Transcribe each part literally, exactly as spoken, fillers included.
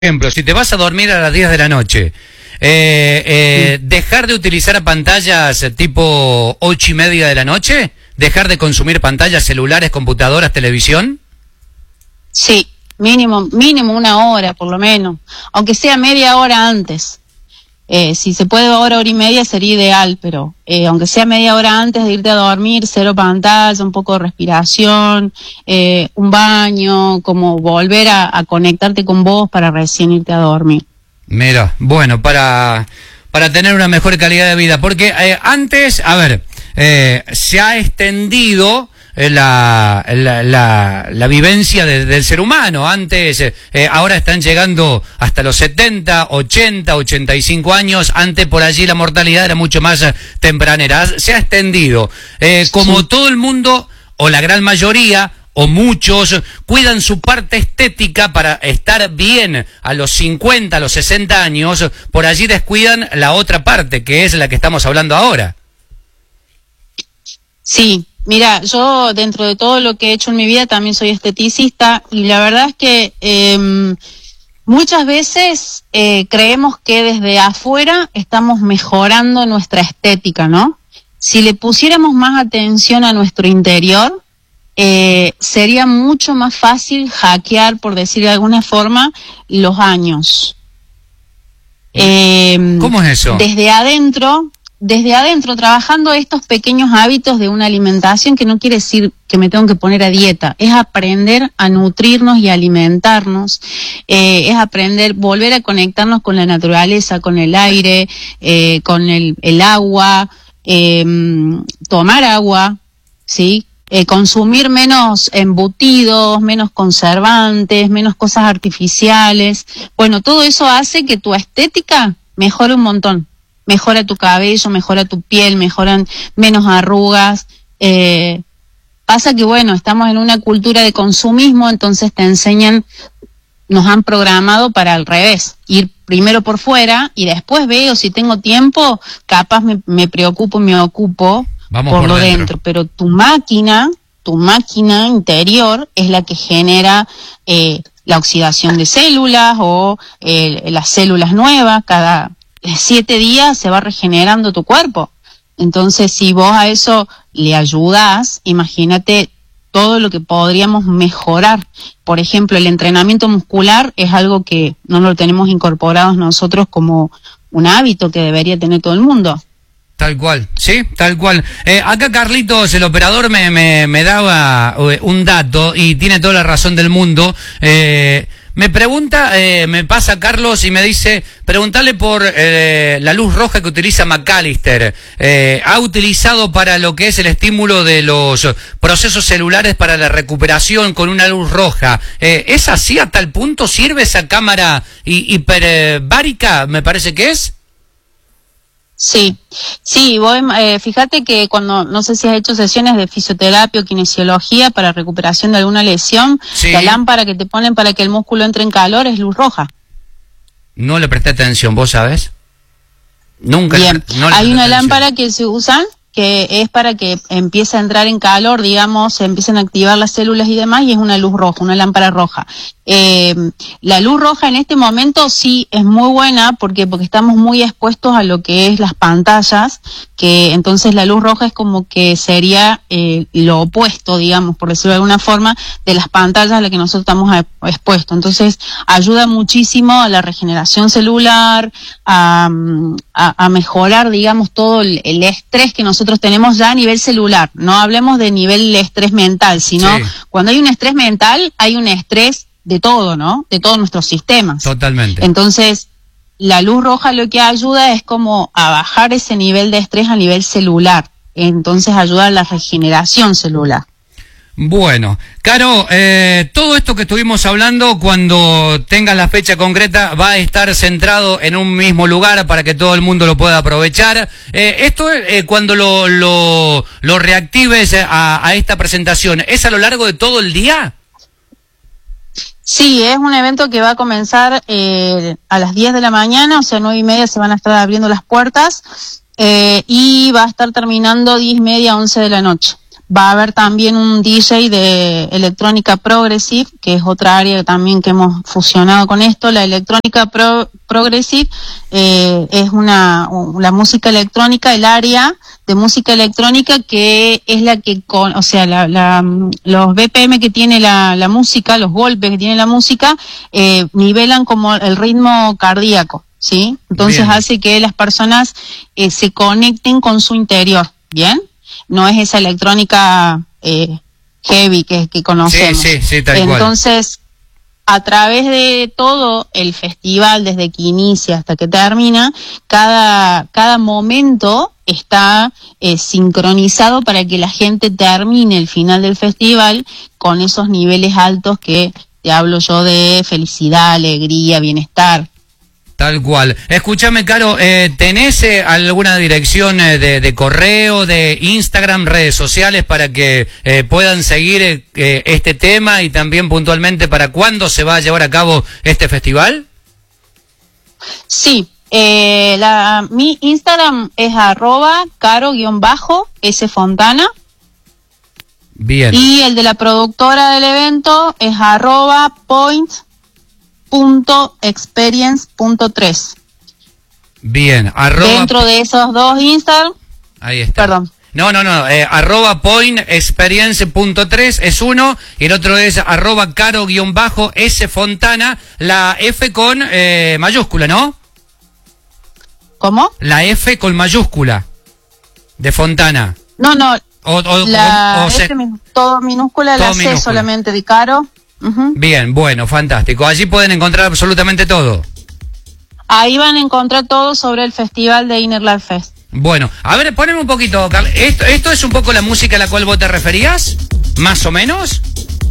ejemplo, si te vas a dormir a las diez de la noche, eh, eh, Sí. ¿dejar de utilizar pantallas tipo ocho y media de la noche? ¿Dejar de consumir pantallas, celulares, computadoras, televisión? Sí, mínimo, mínimo una hora por lo menos, aunque sea media hora antes. Eh, si se puede hora, hora y media sería ideal, pero eh, aunque sea media hora antes de irte a dormir, cero pantalla, un poco de respiración, eh, un baño, como volver a, a conectarte con vos para recién irte a dormir. Mira, bueno, para, para tener una mejor calidad de vida, porque eh, antes, a ver, eh, se ha extendido eh, la, la, la, la vivencia de, del ser humano. Antes, eh, eh, ahora están llegando hasta los setenta, ochenta, ochenta y cinco años. Antes por allí la mortalidad era mucho más eh, tempranera. Se ha extendido. Eh, como Sí. todo el mundo, o la gran mayoría, o muchos, cuidan su parte estética para estar bien a los cincuenta, a los sesenta años, por allí descuidan la otra parte, que es la que estamos hablando ahora. Sí, mira, yo dentro de todo lo que he hecho en mi vida también soy esteticista y la verdad es que eh, muchas veces eh, creemos que desde afuera estamos mejorando nuestra estética, ¿no? Si le pusiéramos más atención a nuestro interior, eh, sería mucho más fácil hackear, por decir de alguna forma, los años. Eh, ¿Cómo es eso? Desde adentro... Desde adentro, trabajando estos pequeños hábitos de una alimentación, que no quiere decir que me tengo que poner a dieta, es aprender a nutrirnos y alimentarnos, eh, es aprender, volver a conectarnos con la naturaleza, con el aire, eh, con el, el agua, eh, tomar agua, ¿sí? Eh, consumir menos embutidos, menos conservantes, menos cosas artificiales. Bueno, todo eso hace que tu estética mejore un montón. Mejora tu cabello, mejora tu piel, mejoran menos arrugas. Eh, pasa que, bueno, estamos en una cultura de consumismo, entonces te enseñan, nos han programado para al revés, ir primero por fuera y después veo si tengo tiempo, capaz me, me preocupo y me ocupo Vamos por, por lo dentro. dentro. Pero tu máquina, tu máquina interior es la que genera eh, la oxidación de células o eh, las células nuevas. Cada siete días se va regenerando tu cuerpo. Entonces, si vos a eso le ayudás, imagínate todo lo que podríamos mejorar. Por ejemplo, el entrenamiento muscular es algo que no lo tenemos incorporado nosotros como un hábito que debería tener todo el mundo. Tal cual, sí, tal cual. Eh, acá Carlitos, el operador, me, me, me daba eh, un dato y tiene toda la razón del mundo. Eh, me pregunta, eh, me pasa Carlos y me dice, preguntale por eh, la luz roja que utiliza McAllister. Eh, ha utilizado para lo que es el estímulo de los procesos celulares para la recuperación con una luz roja. Eh, ¿Es así a tal punto? ¿Sirve esa cámara hi- hiperbárica, me parece que es? Sí, sí, vos, eh, fíjate que cuando, no sé si has hecho sesiones de fisioterapia o kinesiología para recuperación de alguna lesión, Sí. la lámpara que te ponen para que el músculo entre en calor es luz roja. No le presté atención, ¿vos sabés? Nunca. Bien, no le hay presté una atención. lámpara que se usa que es para que empiece a entrar en calor, digamos, se empiecen a activar las células y demás, y es una luz roja, una lámpara roja. Eh, la luz roja en este momento sí es muy buena, porque porque estamos muy expuestos a lo que es las pantallas, que entonces la luz roja es como que sería eh, lo opuesto, digamos, por decirlo de alguna forma, de las pantallas a las que nosotros estamos a- expuestos. Entonces ayuda muchísimo a la regeneración celular, a, a, a mejorar, digamos, todo el, el estrés que nosotros tenemos ya a nivel celular. No hablemos de nivel de estrés mental, sino Sí. cuando hay un estrés mental, hay un estrés de todo, ¿no? De todos nuestros sistemas. Totalmente. Entonces, la luz roja lo que ayuda es como a bajar ese nivel de estrés a nivel celular. Entonces ayuda a la regeneración celular. Bueno, Caro, eh, todo esto que estuvimos hablando, cuando tengas la fecha concreta, va a estar centrado en un mismo lugar para que todo el mundo lo pueda aprovechar. Eh, esto, eh, cuando lo, lo, lo reactives a, a esta presentación, ¿es a lo largo de todo el día? Sí, es un evento que va a comenzar eh, a las diez de la mañana, o sea, nueve y media se van a estar abriendo las puertas, eh, y va a estar terminando diez y media, once de la noche. va a haber también un D J de electrónica progressive, que es otra área también que hemos fusionado con esto. La electrónica pro, progressive eh, es una la música electrónica, el área de música electrónica que es la que, con, o sea, la, la, los B P M que tiene la, la música, los golpes que tiene la música, eh, nivelan como el ritmo cardíaco, ¿sí? Entonces Bien. hace que las personas eh, se conecten con su interior, ¿bien? No es esa electrónica eh, heavy que, que conocemos. Sí, sí, sí, tal Entonces, cual. a través de todo el festival, desde que inicia hasta que termina, cada, cada momento está eh, sincronizado para que la gente termine el final del festival con esos niveles altos que te hablo yo de felicidad, alegría, bienestar. Tal cual. Escúchame, Caro, eh, ¿tenés eh, alguna dirección eh, de, de correo, de Instagram, redes sociales para que eh, puedan seguir eh, eh, este tema y también puntualmente para cuándo se va a llevar a cabo este festival? Sí, eh, la, mi Instagram es arroba caro-s fontana. Bien. Y el de la productora del evento es arroba point punto experience punto tres. Bien, arroba... Dentro de esos dos Instagram... Ahí está. Perdón. No, no, no, eh, arroba point experience punto tres es uno, y el otro es arroba caro-s fontana, la F con eh, mayúscula, ¿no? ¿Cómo? La F con mayúscula, de Fontana. No, no, o, o, la o, o F, se... todo minúscula, todo la minúscula. C solamente de Caro. Uh-huh. Bien, bueno, fantástico. Allí pueden encontrar absolutamente todo. Ahí van a encontrar todo sobre el festival de Inner Life Fest. Bueno, a ver, poneme un poquito, Carl. ¿Esto, ¿Esto es un poco la música a la cual vos te referías? ¿Más o menos?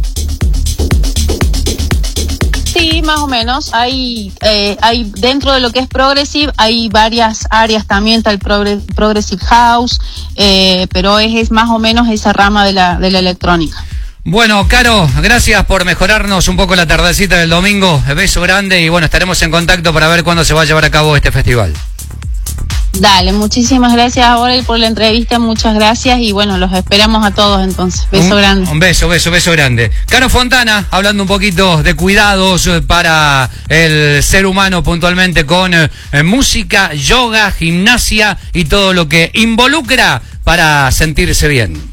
Sí, más o menos. Hay, eh, hay dentro de lo que es Progressive, hay varias áreas también, está el progre, Progressive House, eh, pero es, es más o menos esa rama de la, de la electrónica. Bueno, Caro, gracias por mejorarnos un poco la tardecita del domingo. Beso grande y bueno, estaremos en contacto para ver cuándo se va a llevar a cabo este festival. Dale, muchísimas gracias ahora y por la entrevista, muchas gracias y bueno, los esperamos a todos entonces. Beso un, grande. Un beso, beso, beso grande. Caro Fontana, hablando un poquito de cuidados para el ser humano puntualmente con eh, música, yoga, gimnasia y todo lo que involucra para sentirse bien.